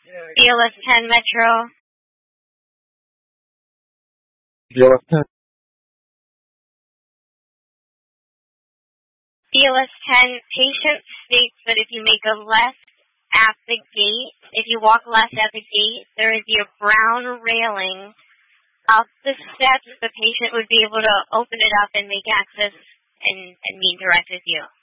BLS 10 Metro. BLS 10. BLS 10, patient states that if you make a left at the gate, if you walk left at the gate, there is your brown railing up the steps. The patient would be able to open it up and make access and meet direct with you.